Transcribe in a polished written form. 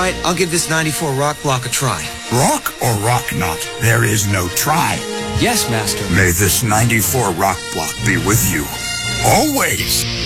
right, I'll give this 94 rock block a try. Rock or rock not, there is no try. Yes, Master. May this 94 rock block be with you. Always.